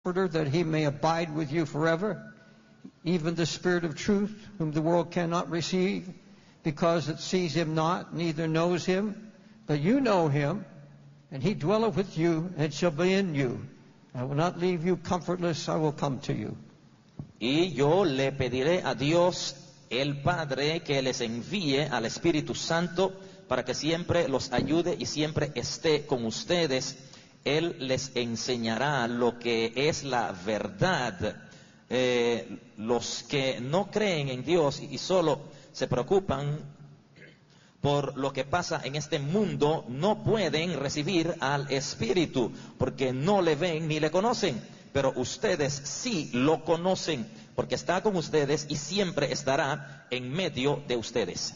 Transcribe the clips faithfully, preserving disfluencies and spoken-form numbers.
that he may abide with you forever, even the Spirit of truth, whom the world cannot receive, because it sees him not, neither knows him. But you know him, and he dwelleth with you, and shall be in you. I will not leave you comfortless, I will come to you. Y yo le pediré a Dios el Padre que les envíe al Espíritu Santo para que siempre los ayude y siempre esté con ustedes. Él les enseñará lo que es la verdad. Eh, los que no creen en Dios y solo se preocupan por lo que pasa en este mundo no pueden recibir al Espíritu porque no le ven ni le conocen. Pero ustedes sí lo conocen porque está con ustedes y siempre estará en medio de ustedes.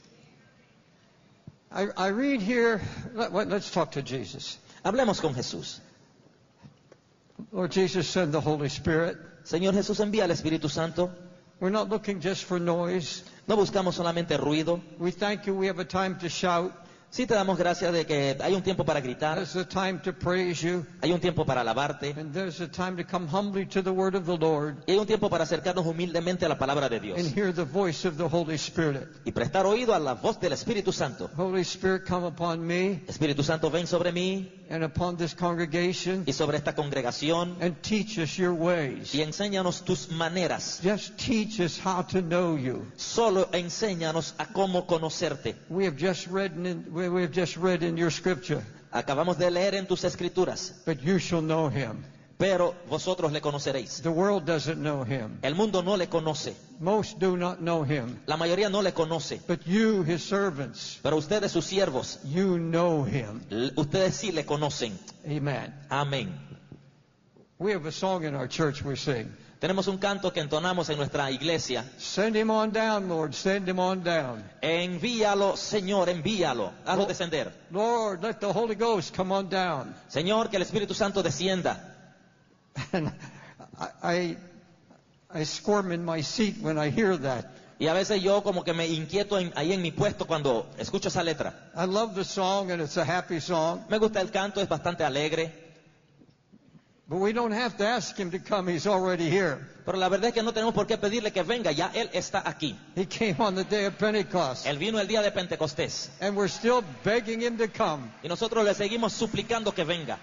I, I read here, let, let's talk to Jesus. Hablemos con Jesús. Lord Jesus, send the Holy Spirit. Señor Jesús, envía al Espíritu Santo. We're not looking just for noise. No buscamos solamente ruido. We thank you we have a time to shout. Sí te damos gracias de que hay un tiempo para gritar. There's a time to praise you. Hay un tiempo para alabarte. And there's a time to come humbly to the word of the Lord. Y hay un tiempo para acercarnos humildemente a la palabra de Dios. And hear the voice of the Holy Spirit. Y prestar oído a la voz del Espíritu Santo. Holy Spirit, come upon me. Espíritu Santo, ven sobre mí. And upon this congregation. Y sobre esta congregación. And teach us your ways. Y enséñanos tus maneras. Just teach us how to know you. Solo enséñanos a cómo conocerte. We have just read in, we have just read in your scripture. Acabamos de leer en tus escrituras. But you shall know him. Pero vosotros le conoceréis. The world doesn't know him. El mundo no le conoce. Most do not know him. La mayoría no le conoce. But you, his servants, pero ustedes, sus siervos, you know him. Ustedes sí le conocen. Amen. Amén. We have a song in our church we sing. Tenemos un canto que entonamos en nuestra iglesia. Send him on down, Lord, send him on down. Envíalo, Señor, envíalo. Hazlo descender. Lord, let the Holy Ghost come on down. Señor, que el Espíritu Santo descienda. And I, I, I squirm in my seat when I hear that. Y a veces yo como que me inquieto en, ahí en mi puesto cuando escucho esa letra. I love the song and it's a happy song. Me gusta el canto, es bastante alegre. But we don't have to ask him to come, he's already here. Pero la verdad es que no tenemos por qué pedirle que venga, ya él está aquí. He came on the day of Pentecost. Él vino el día de Pentecostés. And we're still begging him to come. Y nosotros le seguimos suplicando que venga.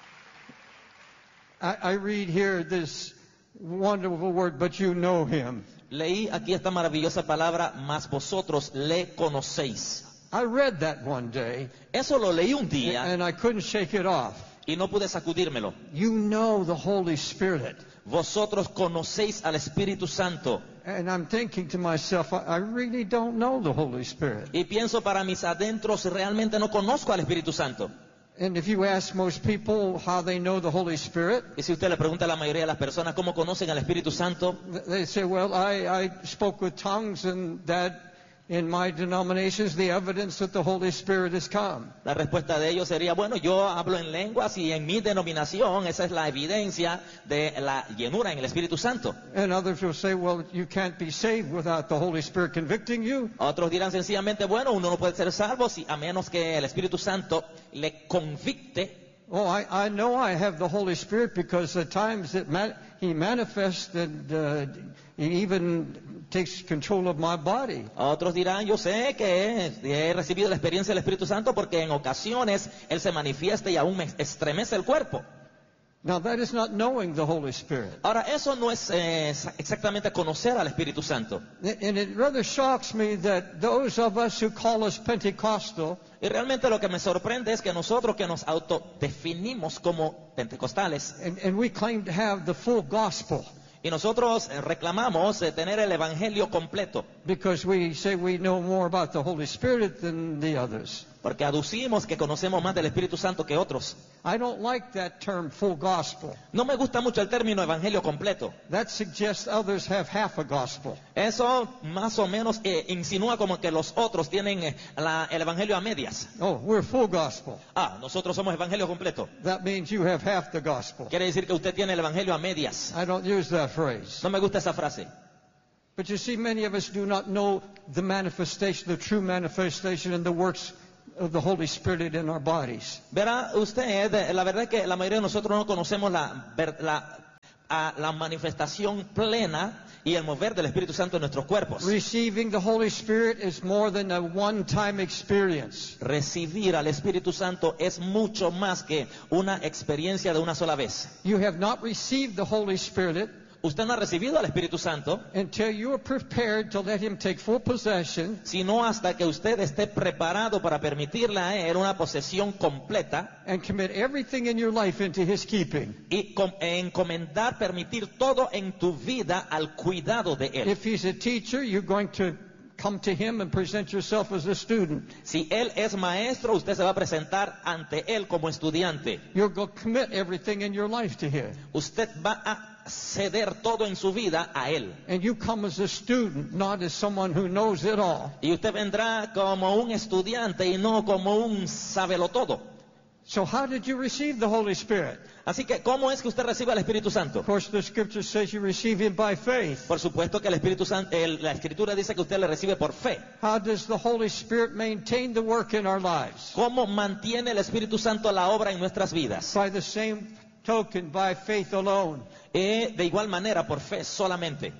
I, I read here this wonderful word, but you know him. Leí aquí esta maravillosa palabra, mas vosotros le conocéis. I read that one day. Eso lo leí un día. And I couldn't shake it off. Y no pude sacudírmelo. You know the Holy Spirit. Vosotros conocéis al Espíritu Santo. And I'm thinking to myself, I, I really don't know the Holy Spirit. Y pienso para mis adentros, realmente no conozco al Espíritu Santo. And if you ask most people how they know the Holy Spirit, y si usted le pregunta a la mayoría de las personas cómo conocen al Espíritu Santo, they say, well, I, I spoke with tongues and that in my denominations the evidence that the Holy Spirit has come. La respuesta de ellos sería, bueno, yo hablo en lenguas y en mi denominación esa es la evidencia de la llenura en el Espíritu Santo. And others will say, well, you can't be saved without the Holy Spirit convicting you. Otros dirán sencillamente, bueno, uno no puede ser salvo si a menos que el Espíritu Santo le convicte. Oh, I, I know I have the Holy Spirit because at times it man, He manifests and uh, He even takes control of my body. Otros dirán, yo sé que he recibido la experiencia del Espíritu Santo porque en ocasiones Él se manifiesta y aún me estremece el cuerpo. Now that is not knowing the Holy Spirit. Ahora, eso no es eh, exactamente conocer al Espíritu Santo. And it rather shocks me that those of us who call us Pentecostal, y realmente lo que me sorprende es que nosotros que nos autodefinimos como pentecostales, and, and we claim to have the full gospel. Y nosotros reclamamos eh, tener el evangelio completo. Because we say we know more about the Holy Spirit than the others. Porque aducimos que conocemos más del Espíritu Santo que otros. I don't like that term, full gospel. No me gusta mucho el término evangelio completo. That suggests others have half a gospel. Eso más o menos eh, insinúa como que los otros tienen eh, la, el evangelio a medias. Oh, we're full gospel. Ah, nosotros somos evangelio completo. That means you have half the gospel. Quiere decir que usted tiene el evangelio a medias. I don't use that phrase. No me gusta esa frase. But you see, many of us do not know the manifestation, the true manifestation and the works of the Holy Spirit in our bodies. Verá usted, la verdad es que la mayoría de nosotros no conocemos la, la a la manifestación plena y el mover del Espíritu Santo en nuestros cuerpos. Receiving the Holy Spirit is more than a one-time experience. Recibir al Espíritu Santo es mucho más que una experiencia de una sola vez. You have not received the Holy Spirit Usted no ha recibido al Espíritu Santo until you are prepared to let Him take full possession sino hasta que usted esté preparado para permitirle a Él una posesión completa and commit everything in your life into His keeping. y com- encomendar, permitir todo en tu vida al cuidado de Él. If He's a teacher, you're going to come to Him and present yourself as a student. Si Él es maestro, usted se va a presentar ante Él como estudiante. You'll go commit everything in your life to Him. Usted va a ceder todo en su vida a Él. And you come as a student, not as someone who knows it all. Y usted vendrá como un estudiante y no como un sabelotodo. So how did you receive the Holy Spirit? Así que, ¿cómo es que usted recibe al Espíritu Santo? Of course, the Scripture says you receive Him by faith. Por supuesto que el Espíritu Santo, el- la Escritura dice que usted le recibe por fe. How does the Holy Spirit maintain the work in our lives? ¿Cómo mantiene el Espíritu Santo la obra en nuestras vidas? By the same token, by faith alone. Eh, de igual manera, por fe solamente.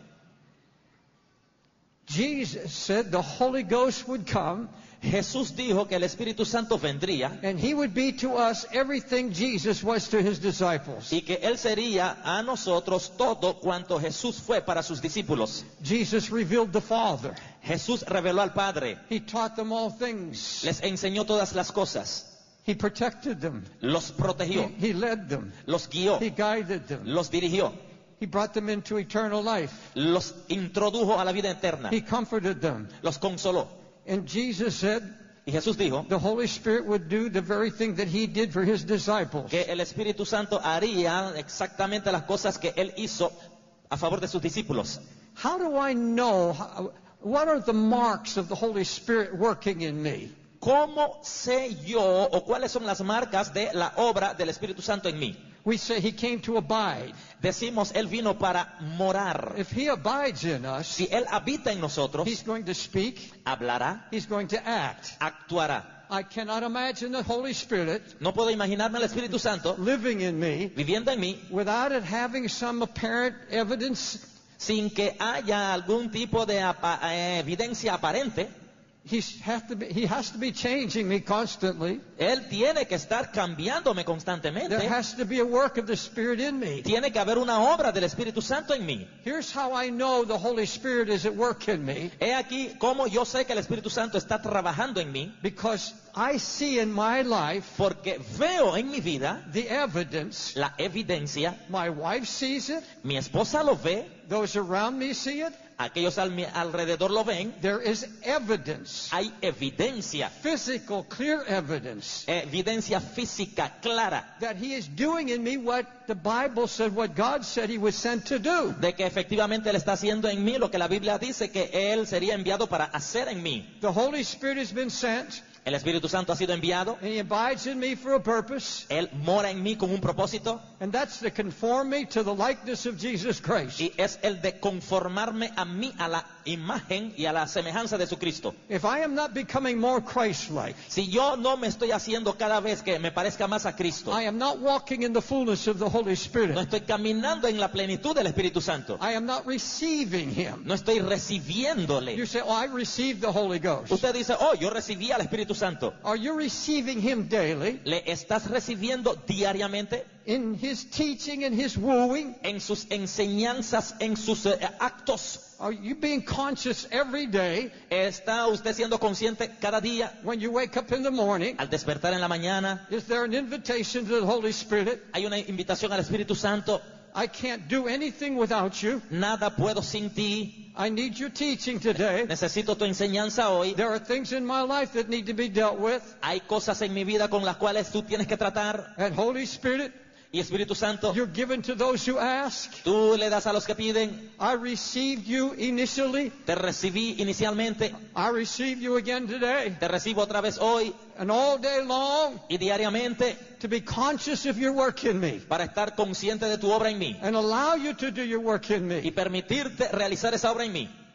Jesus said the Holy Ghost would come Jesús dijo que el Espíritu Santo vendría and He would be to us everything Jesus was to His disciples. y que Él sería a nosotros todo cuanto Jesús fue para sus discípulos. Jesus revealed the Father. Jesús reveló al Padre, He taught them all things. les enseñó todas las cosas, He protected them. los protegió, He, he led them. los guió, He guided them. los dirigió, He brought them into eternal life. los introdujo a la vida eterna, He comforted them. los consoló. And Jesus said Y Jesús dijo the Holy Spirit would do the very thing that He did for His disciples. que el Espíritu Santo haría exactamente las cosas que Él hizo a favor de sus discípulos. How do I know? How, what are the marks of the Holy Spirit working in me? ¿Cómo sé yo o cuáles son las marcas de la obra del Espíritu Santo en mí? We say He came to abide. Decimos, Él vino para morar. If He abides in us, Si Él habita en nosotros, He's going to speak. hablará, He's going to act. actuará. I cannot imagine the Holy Spirit No puedo imaginarme al Espíritu Santo living in me viviendo en mí without it having some apparent evidence. sin que haya algún tipo de apa- eh, evidencia aparente. He's have to be, he has to be changing me constantly. Él tiene que estar cambiándome There constantemente. has to be a work of the Spirit in me. Tiene que haber una obra del Espíritu Santo en mí. Here's how I know the Holy Spirit is at work in me. He aquí cómo yo sé que el Espíritu Santo está trabajando en mí, Because I see in my life porque veo en mi vida the evidence. la evidencia. My wife sees it. Mi esposa lo ve, Those around me see it. aquellos al mi alrededor lo ven. There is evidence. Hay evidencia, Physical, clear evidence. evidencia física clara That He is doing in me what the Bible said, what God said He was sent to do. de que efectivamente Él está haciendo en mí lo que la Biblia dice que Él sería enviado para hacer en mí. The Holy Spirit has been sent, El Espíritu Santo ha sido enviado, and He abides in me for a purpose. Él mora en mí con un propósito And that's to conform me to the likeness of Jesus Christ. y es el de conformarme a mí, a la imagen y a la semejanza de su Cristo. If I am not becoming more Christ-like, Si yo no me estoy haciendo cada vez que me parezca más a Cristo, I am not walking in the fullness of the Holy no Spirit. estoy caminando en la plenitud del Espíritu Santo, I am not receiving Him. no estoy You recibiéndole. say, oh, I received the Holy Ghost. Usted dice, oh, yo recibí al Espíritu Santo. Are you receiving Him daily ¿Le estás recibiendo diariamente in His teaching and His wooing? en sus enseñanzas, en sus eh, actos? Are you being conscious every day ¿Está usted siendo consciente cada día when you wake up in the morning? al despertar en la mañana? Is there an invitation to the Holy Spirit? Hay una invitación al Espíritu Santo. I can't do anything without you. Nada puedo sin ti. I need your teaching today. Necesito tu enseñanza hoy. There are things in my life that need to be dealt with. Hay cosas en mi vida con las cuales tú tienes que tratar. And Holy Spirit, Y Espíritu Santo, you're given to those who ask. tú le das a los que piden. I received you initially. Te recibí inicialmente. I receive you again today. Te recibo otra vez hoy And all day long, y diariamente to be conscious of your work in me. para estar consciente de tu obra en mí And allow you to do your work in y me. permitirte realizar esa obra en mí.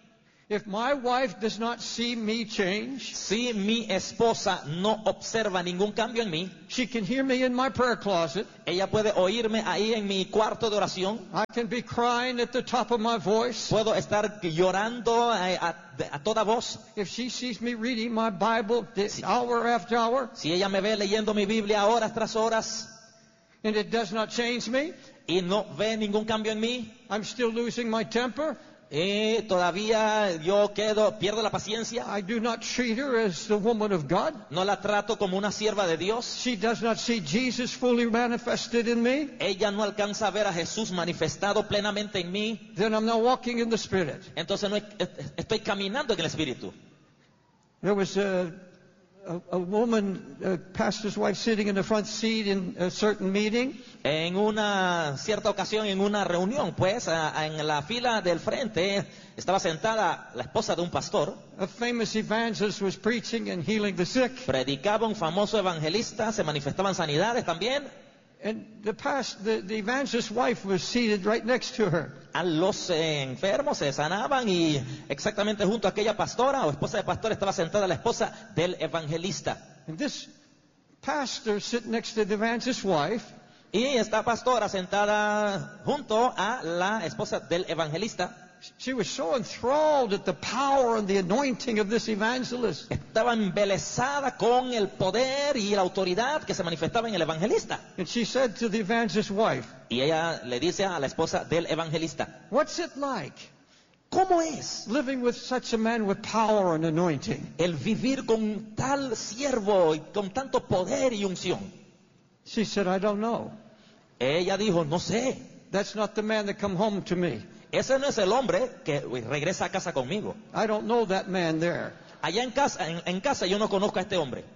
If my wife does not see me change, Si mi esposa no observa ningún cambio en mí, she can hear me in my prayer closet. ella puede oírme ahí en mi cuarto de oración. I can be crying at the top of my voice. Puedo estar llorando a, a- a toda voz. If she sees me reading my Bible hour after hour, Si ella me ve leyendo mi Biblia horas tras horas and it does not change me, y no ve ningún cambio en mí, I'm still losing my temper. y todavía yo quedo, pierdo la paciencia, I do not treat her as the woman of God. no la trato como una sierva de Dios, She does not see Jesus fully manifested in me. ella no alcanza a ver a Jesús manifestado plenamente en mí, Then I'm not walking in the Spirit. entonces no, estoy caminando en el Espíritu. There was a, a, a woman, a pastor's wife, sitting in the front seat in a certain meeting. En una cierta ocasión, en una reunión, pues, a- a- en la fila del frente, estaba sentada la esposa de un pastor, A famous evangelist was preaching and healing the sick. predicaba un famoso evangelista, se manifestaban sanidades también. And the past, the, the evangelist's wife was seated right next to her. A los eh, enfermos se sanaban y exactamente junto a aquella pastora o esposa de pastor estaba sentada la esposa del evangelista. And this pastor sitting next to the evangelist's wife, Y esta pastora sentada junto a la esposa del evangelista she was so enthralled at the power and the anointing of this evangelist. estaba embelesada con el poder y la autoridad que se manifestaba en el evangelista. And she said to the evangelist's wife, Y ella le dice a la esposa del evangelista, "What's it like ¿cómo es living with such a man with power and anointing?" el vivir con tal siervo y con tanto poder y unción? She said, "I don't know. Ella dijo, no sé, That's not the man that come home to me. ese no es el hombre que uy, regresa a casa conmigo. I don't know that man there." Allá en casa, en, en casa yo no conozco a este hombre.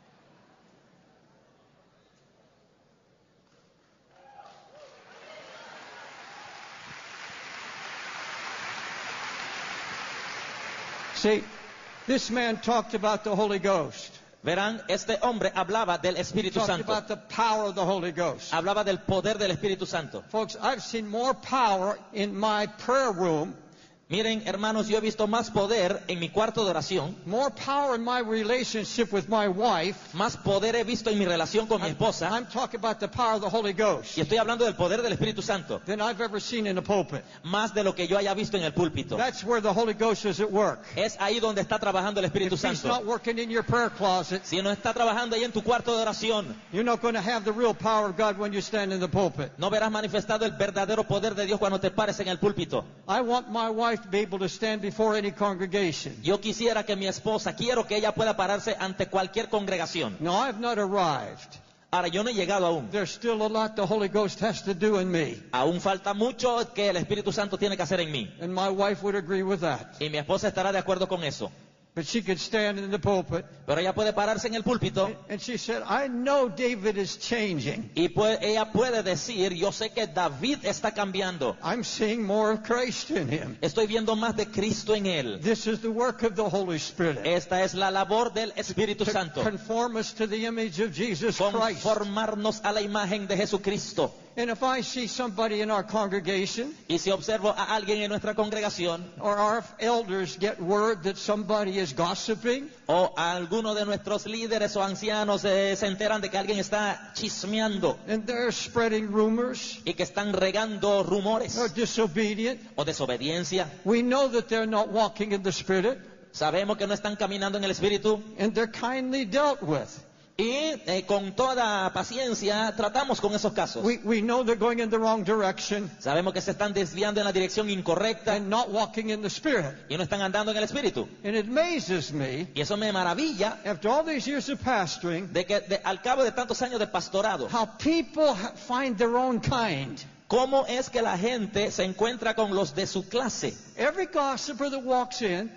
See, this man talked about the Holy Ghost. Verán, este hombre hablaba del He Espíritu talked Santo. about the power of the Holy Ghost. Hablaba del poder del Espíritu Santo. Folks, I've seen more power in my prayer room, Miren, hermanos, yo he visto más poder en mi cuarto de oración, more power in my relationship with my wife. más poder he visto en mi relación con mi esposa, I'm talking about the power of the Holy Ghost y estoy hablando del poder del Espíritu Santo, than I've ever seen in a pulpit. más de lo que yo haya visto en el púlpito. That's where the Holy Ghost is at work. Es ahí donde está trabajando el Espíritu If He's Santo. not working in your prayer closet, Si no está trabajando ahí en tu cuarto de oración, you're not going to have the real power of God when you stand in the pulpit. no verás manifestado el verdadero poder de Dios cuando te pares en el púlpito. I want my wife to be able to stand before any congregation. Yo quisiera que mi esposa, quiero que ella pueda pararse ante cualquier congregación. No, I've not arrived. Ahora, yo no he llegado aún. There's still a lot the Holy Ghost has to do in me. Aún falta mucho que el Espíritu Santo tiene que hacer en mí. And my wife would agree with that. Y mi esposa estará de acuerdo con eso. But she could stand in the pulpit. Pero ella puede pararse en el púlpito And she said, I know David is changing. y puede- ella puede decir, yo sé que David está cambiando. I'm seeing more of Christ in him. Estoy viendo más de Cristo en él. This is the work of the Holy Spirit. Esta es la labor del Espíritu To Santo. conform us to the image of Jesus Christ. Conformarnos a la imagen de Jesucristo. And if I see somebody in our congregation Y si observo a alguien en nuestra congregación or our elders get word that somebody is gossiping, o a alguno de nuestros líderes o ancianos eh, se enteran de que alguien está chismeando and they're spreading rumors y que están regando rumores or disobedient, o desobediencia, we know that they're not walking in the Spirit sabemos que no están caminando en el Espíritu and they're kindly dealt with. y eh, con toda paciencia tratamos con esos casos. We, we know they're going in the wrong direction Sabemos que se están desviando en la dirección incorrecta and not walking in the Spirit. y no están andando en el Espíritu. And it amazes me, Y eso me maravilla after all these years of pastoring, de que de- al cabo de tantos años de pastorado, how people ha- find their own kind. cómo es que la gente se encuentra con los de su clase. Every gossiper that walks in,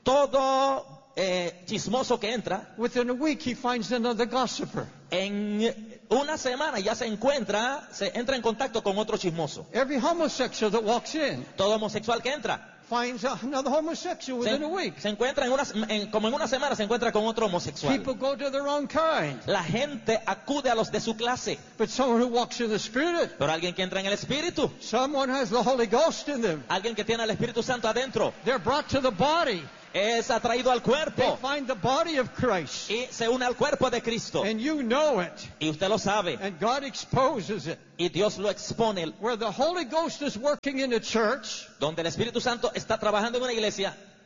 Todo eh, chismoso que entra, within a week he finds another gossiper. en una semana ya se encuentra, se entra en contacto con otro chismoso. Every homosexual that walks in Todo homosexual que entra, finds another homosexual Se, within a week. se encuentra en una, en- como en una semana se encuentra con otro homosexual. People go to their own kind. La gente acude a los de su clase. But someone who walks in the Spirit, Pero alguien que entra en el Espíritu, someone has the Holy Ghost in them. alguien que tiene al Espíritu Santo adentro, They're brought to the body. es atraído al They cuerpo find the body of Christ. y se une al cuerpo de Cristo. And you know it. Y usted lo sabe. And God exposes it. Y Dios lo expone. Where the Holy Ghost is working in a church, Donde el Espíritu Santo está trabajando en una iglesia,